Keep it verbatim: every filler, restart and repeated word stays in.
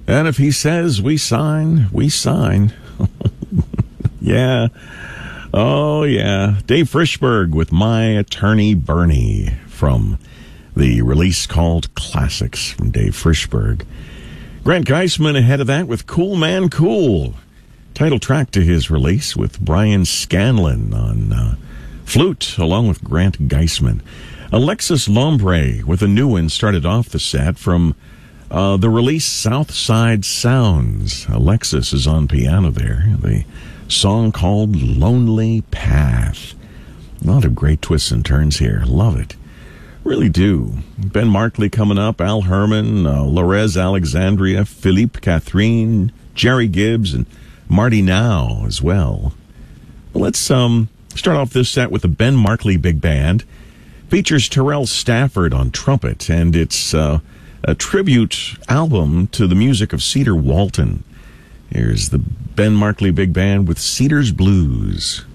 And if he says we sign, we sign. Yeah. Oh, yeah. Dave Frischberg with My Attorney Bernie from the release called Classics from Dave Frischberg. Grant Geisman ahead of that with Cool Man Cool. Title track to his release with Brian Scanlon on uh, flute along with Grant Geisman. Alexis Lombre with a new one started off the set from uh, the release Southside Sounds. Alexis is on piano there. The song called Lonely Path. A lot of great twists and turns here. Love it. Really do. Ben Markley coming up, Al Herman, uh, Lorez Alexandria, Philippe Catherine, Jerry Gibbs, and Marty Now as well. well let's um, start off this set with the Ben Markley Big Band. Features Terrell Stafford on trumpet, and it's uh, a tribute album to the music of Cedar Walton. Here's the Ben Markley Big Band with Cedar's Blues.